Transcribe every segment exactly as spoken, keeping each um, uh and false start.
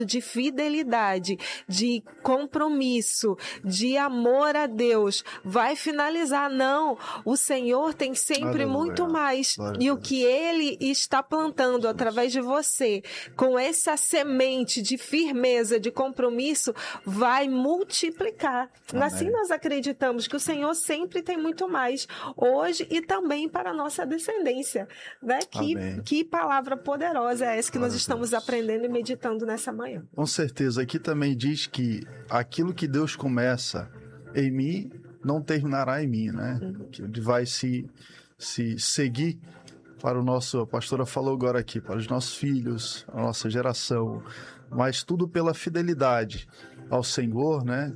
de fidelidade, de compromisso, de amor a Deus, vai finalizar. Não, o Senhor tem sempre Aleluia. Muito mais. Aleluia. E o que Ele está plantando através de você, com essa semente de firmeza, de compromisso, vai multiplicar. Amém. Assim nós acreditamos que o Senhor sempre tem muito mais, hoje e também para a nossa descendência. Né? Que, que palavra poderosa é essa que Glória nós estamos aprendendo e meditando nessa manhã. Com certeza, aqui também diz que aquilo que Deus começa em mim, não terminará em mim, né? Uhum. Que ele vai se, se seguir para o nosso, a pastora falou agora aqui, para os nossos filhos, a nossa geração, mas tudo pela fidelidade ao Senhor, né?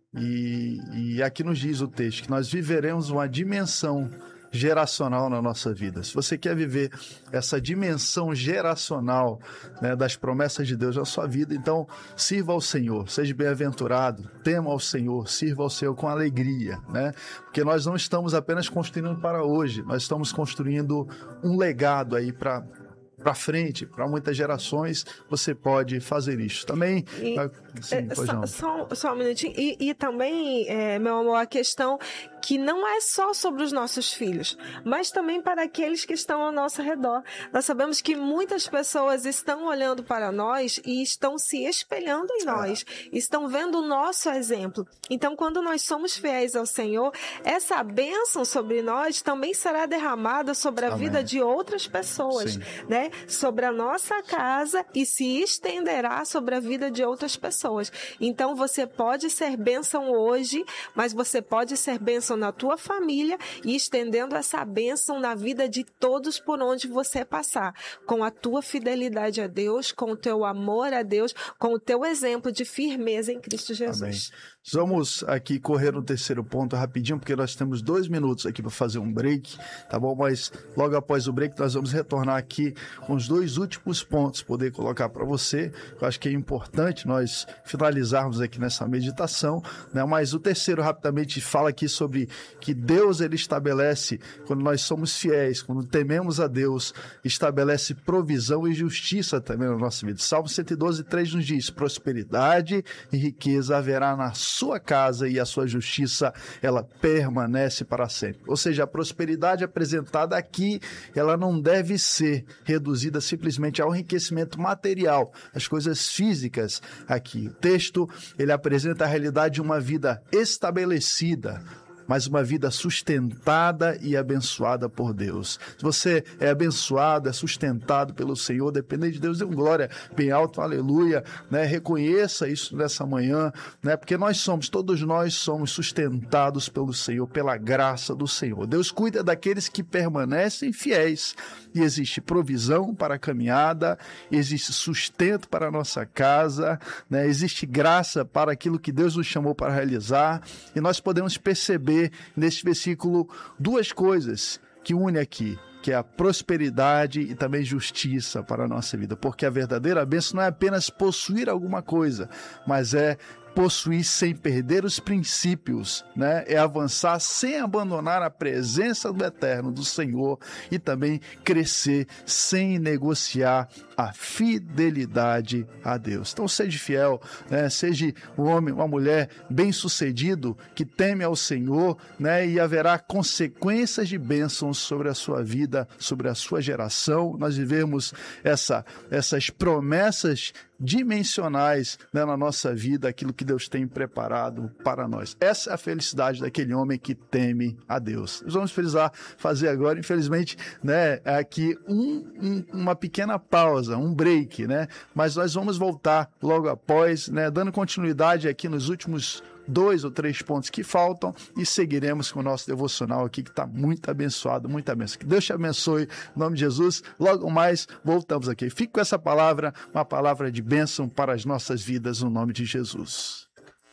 E, e aqui nos diz o texto que nós viveremos uma dimensão geracional na nossa vida. Se você quer viver essa dimensão geracional, né, das promessas de Deus na sua vida, então sirva ao Senhor, seja bem-aventurado, tema ao Senhor, sirva ao Senhor com alegria, né? Porque nós não estamos apenas construindo para hoje, nós estamos construindo um legado aí para para frente, para muitas gerações, você pode fazer isso. Também... E, sim, é, só, só, só um minutinho. E, e também, é, meu amor, a questão que não é só sobre os nossos filhos, mas também para aqueles que estão ao nosso redor. Nós sabemos que muitas pessoas estão olhando para nós e estão se espelhando em nós, é. estão vendo o nosso exemplo. Então, quando nós somos fiéis ao Senhor, essa bênção sobre nós também será derramada sobre a Amém. Vida de outras pessoas, sim. né? Sobre a nossa casa e se estenderá sobre a vida de outras pessoas. Então, você pode ser bênção hoje, mas você pode ser bênção na tua família e estendendo essa bênção na vida de todos por onde você passar, com a tua fidelidade a Deus, com o teu amor a Deus, com o teu exemplo de firmeza em Cristo Jesus. Amém. Vamos aqui correr no terceiro ponto rapidinho, porque nós temos dois minutos aqui para fazer um break, tá bom? Mas logo após o break nós vamos retornar aqui com os dois últimos pontos, poder colocar para você. Eu acho que é importante nós finalizarmos aqui nessa meditação, né? Mas o terceiro rapidamente fala aqui sobre que Deus, ele estabelece, quando nós somos fiéis, quando tememos a Deus, estabelece provisão e justiça também na nossa vida. Salmo cento e doze, três nos diz: prosperidade e riqueza haverá na sua casa e a sua justiça, ela permanece para sempre. Ou seja, a prosperidade apresentada aqui, ela não deve ser reduzida simplesmente ao enriquecimento material, as coisas físicas aqui. O texto, ele apresenta a realidade de uma vida estabelecida, mas uma vida sustentada e abençoada por Deus. Se você é abençoado, é sustentado pelo Senhor, dependente de Deus, dê um glória bem alto, aleluia, né? Reconheça isso nessa manhã, né? Porque nós somos, todos nós somos sustentados pelo Senhor, pela graça do Senhor. Deus cuida daqueles que permanecem fiéis, e existe provisão para a caminhada, existe sustento para a nossa casa, né? Existe graça para aquilo que Deus nos chamou para realizar, e nós podemos perceber neste versículo duas coisas que une aqui, que é a prosperidade e também justiça para a nossa vida, porque a verdadeira bênção não é apenas possuir alguma coisa, mas é possuir sem perder os princípios, né? É avançar sem abandonar a presença do Eterno, do Senhor, e também crescer sem negociar a fidelidade a Deus. Então seja fiel, né? Seja um homem, uma mulher bem-sucedido, que teme ao Senhor, né? E haverá consequências de bênçãos sobre a sua vida, sobre a sua geração. Nós vivemos essa, essas promessas dimensionais, né, na nossa vida, aquilo que Deus tem preparado para nós. Essa é a felicidade daquele homem que teme a Deus. Nós vamos precisar fazer agora, infelizmente, né, aqui um, um, uma pequena pausa, um break, né? Mas nós vamos voltar logo após, né, dando continuidade aqui nos últimos dois ou três pontos que faltam, e seguiremos com o nosso devocional aqui, que está muito abençoado, muito abençoado. Que Deus te abençoe, em nome de Jesus. Logo mais, voltamos aqui. Fique com essa palavra, uma palavra de bênção para as nossas vidas, no nome de Jesus.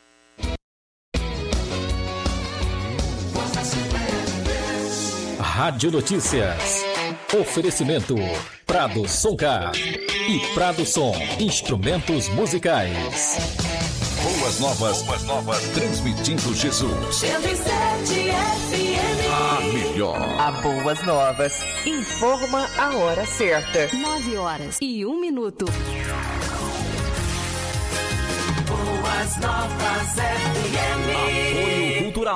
Rádio Notícias. Oferecimento Prado Soncar e Prado Som, instrumentos musicais. Boas novas, boas novas, transmitindo Jesus. cento e sete F M. A melhor. A Boas Novas informa a hora certa. nove horas e um minuto. Boas Novas F M. Apoio Cultural.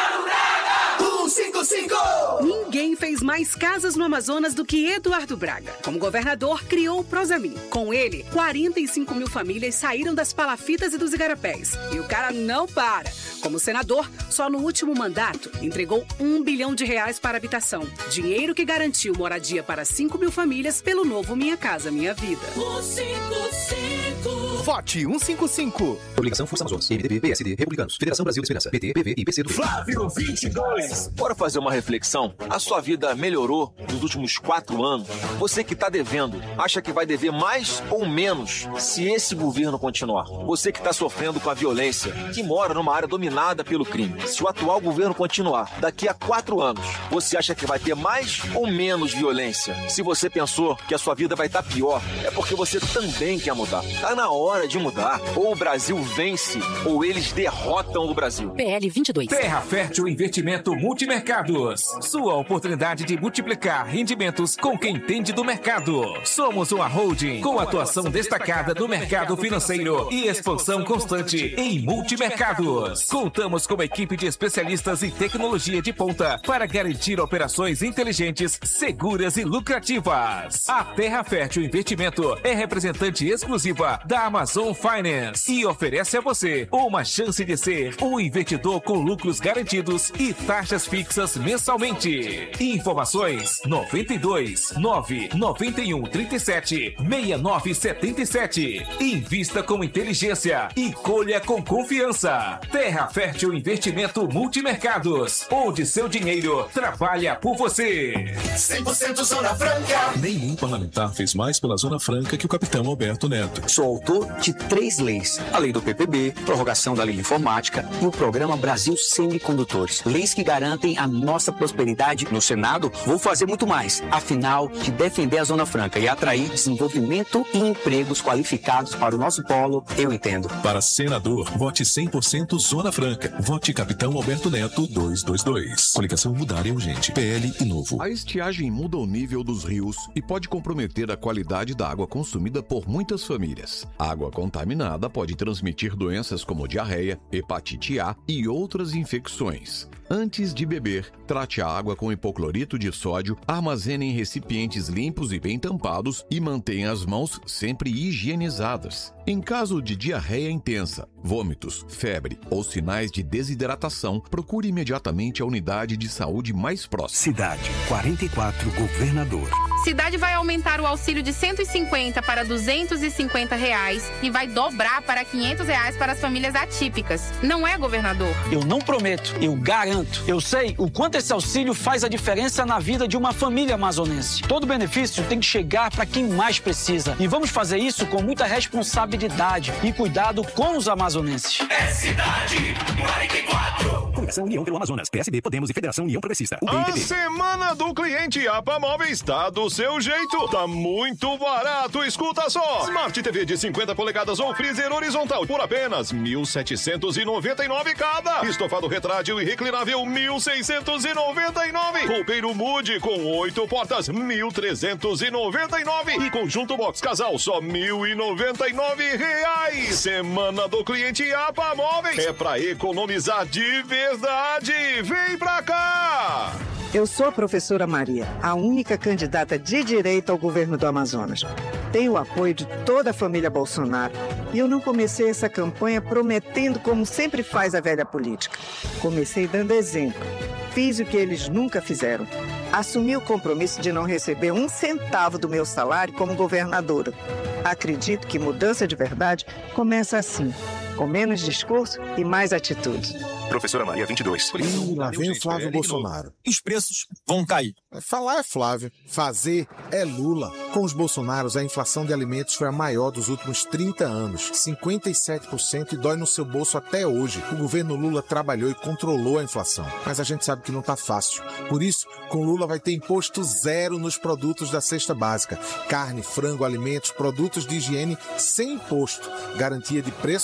cento e cinquenta e cinco. Ninguém fez mais casas no Amazonas do que Eduardo Braga. Como governador, criou o Prosamin. Com ele, quarenta e cinco mil famílias saíram das palafitas e dos igarapés. E o cara não para. Como senador, só no último mandato, entregou um bilhão de reais para habitação. Dinheiro que garantiu moradia para cinco mil famílias pelo novo Minha Casa Minha Vida. cento e cinquenta e cinco. Vote cento e cinquenta e cinco. Coligação Força Amazonas, M D B, P S D, Republicanos, Federação Brasil da Esperança, P T, P V e P C do B. Flávio vinte e dois. Bora fazer uma reflexão? A sua vida melhorou nos últimos quatro anos? Você que está devendo, acha que vai dever mais ou menos se esse governo continuar? Você que está sofrendo com a violência, que mora numa área dominada pelo crime, se o atual governo continuar, daqui a quatro anos, você acha que vai ter mais ou menos violência? Se você pensou que a sua vida vai estar pior, é porque você também quer mudar. Tá na hora de mudar. Ou o Brasil vence, ou eles derrotam o Brasil. P L vinte e dois. Terra Fértil Investimento Multimercados. Sua oportunidade de multiplicar rendimentos com quem entende do mercado. Somos uma holding com atuação destacada no mercado financeiro e expansão constante em multimercados. Contamos com uma equipe de especialistas em tecnologia de ponta para garantir operações inteligentes, seguras e lucrativas. A Terra Fértil Investimento é representante exclusiva da Amazon Finance e oferece a você uma chance de ser um investidor com lucros garantidos e taxas fixas mensalmente. Informações noventa e dois, nove noventa e um, trinta e sete, sessenta e nove setenta e sete. Invista com inteligência e colha com confiança. Terra Fértil Investimento Multimercados, onde seu dinheiro trabalha por você. cem por cento Zona Franca. Nenhum parlamentar fez mais pela Zona Franca que o capitão Alberto Neto. Sou autor de três leis: a lei do P P B, prorrogação da lei de informática e o programa Brasil Semicondutores. Leis que garantem a nossa prosperidade. No Senado, vou fazer muito mais. Afinal, de defender a Zona Franca e atrair desenvolvimento e empregos qualificados para o nosso polo, eu entendo. Para senador, vote cem por cento Zona Franca. Vote capitão Alberto Neto duzentos e vinte e dois. Coligação Mudar é Urgente. P L e Novo. A estiagem muda o nível dos rios e pode comprometer a qualidade da água consumida por muitas famílias. A água contaminada pode transmitir doenças como diarreia, hepatite A e outras infecções. Antes de beber, trate a água com hipoclorito de sódio, armazene em recipientes limpos e bem tampados e mantenha as mãos sempre higienizadas. Em caso de diarreia intensa, vômitos, febre ou sinais de desidratação, procure imediatamente a unidade de saúde mais próxima. Cidade quarenta e quatro, Governador. Cidade vai aumentar o auxílio de cento e cinquenta para duzentos e cinquenta reais e vai dobrar para quinhentos reais para as famílias atípicas. Não é, governador? Eu não prometo, eu garanto. Eu sei o quanto esse auxílio faz a diferença na vida de uma família amazonense. Todo benefício tem que chegar para quem mais precisa. E vamos fazer isso com muita responsabilidade e cuidado com os amazonenses. É Cidade quarenta e quatro. Coligação União pelo Amazonas, P S D, Podemos e Federação União Progressista. A Semana do Cliente APA Móveis tá do seu jeito. Tá muito barato, escuta só. Smart T V de cinquenta polegadas ou freezer horizontal por apenas mil setecentos e noventa e nove cada. Estofado retrátil e reclinável mil seiscentos e noventa e nove. Roupeiro Mude com oito portas mil trezentos e noventa e nove. E conjunto box casal só mil e noventa e nove reais. Semana do Cliente APA Móveis é pra economizar de verdade. Vem pra cá! Eu sou a professora Maria, a única candidata de direita ao governo do Amazonas. Tenho o apoio de toda a família Bolsonaro e eu não comecei essa campanha prometendo como sempre faz a velha política. Comecei dando exemplo. Fiz o que eles nunca fizeram. Assumi o compromisso de não receber um centavo do meu salário como governadora. Acredito que mudança de verdade começa assim, com menos discurso e mais atitude. Professora Maria vinte e dois. Ih, lá vem o Flávio Bolsonaro. Os preços vão cair. Falar é Flávio, fazer é Lula. Com os Bolsonaros, a inflação de alimentos foi a maior dos últimos trinta anos. cinquenta e sete por cento e dói no seu bolso até hoje. O governo Lula trabalhou e controlou a inflação. Mas a gente sabe que não tá fácil. Por isso, com Lula vai ter imposto zero nos produtos da cesta básica. Carne, frango, alimentos, produtos de higiene sem imposto. Garantia de preço menor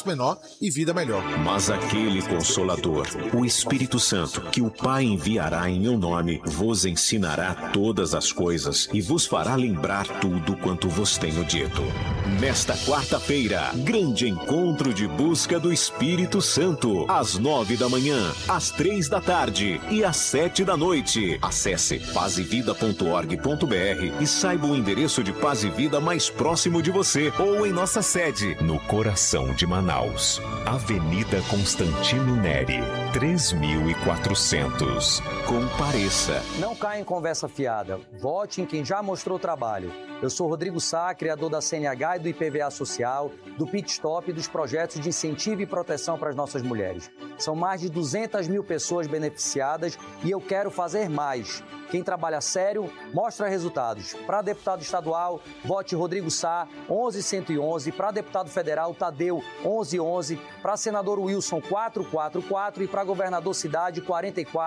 e vida melhor. Mas aquele Consolador, o Espírito Santo, que o Pai enviará em meu nome, vos ensinará todas as coisas e vos fará lembrar tudo quanto vos tenho dito. Nesta quarta-feira, grande encontro de busca do Espírito Santo, às nove da manhã, às três da tarde e às sete da noite. Acesse paz e vida ponto org ponto br e saiba o endereço de Paz e Vida mais próximo de você ou em nossa sede, no coração de Manaus. Avenida Constantino Neri, três mil e quatrocentos. Compareça. Não caia em conversa fiada. Vote em quem já mostrou trabalho. Eu sou Rodrigo Sá, criador da C N H e do I P V A Social, do Pit Stop e dos projetos de incentivo e proteção para as nossas mulheres. São mais de duzentas mil pessoas beneficiadas e eu quero fazer mais. Quem trabalha sério, mostra resultados. Para deputado estadual, vote Rodrigo Sá, onze cento e onze. Para deputado federal, Tadeu, onze onze. Para senador Wilson, quatrocentos e quarenta e quatro. E para governador Cidade, quarenta e quatro.